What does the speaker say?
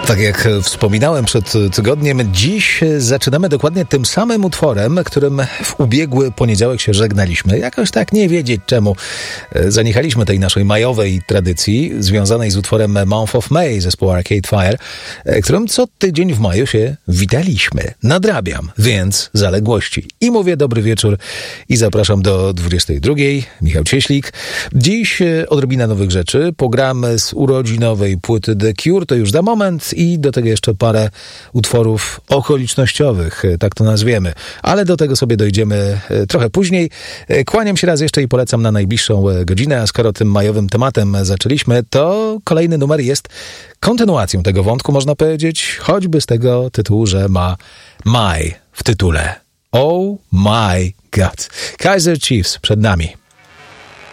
Tak jak wspominałem przed tygodniem, dziś zaczynamy dokładnie tym samym utworem, którym w ubiegły poniedziałek się żegnaliśmy. Jakoś tak nie wiedzieć czemu zaniechaliśmy tej naszej majowej tradycji związanej z utworem Month of May zespołu Arcade Fire, którym co tydzień w maju się witaliśmy. Nadrabiam, więc zaległości. I mówię dobry wieczór i zapraszam do 22. Michał Cieślik. Dziś odrobina nowych rzeczy. Pogramy z urodzinowej płyty The Cure, to już za moment, i do tego jeszcze parę utworów okolicznościowych, tak to nazwiemy. Ale do tego sobie dojdziemy trochę później. Kłaniam się raz jeszcze i polecam na najbliższą godzinę, a skoro tym majowym tematem zaczęliśmy, to kolejny numer jest kontynuacją tego wątku, można powiedzieć, choćby z tego tytułu, że ma My w tytule. Oh my God. Kaiser Chiefs przed nami.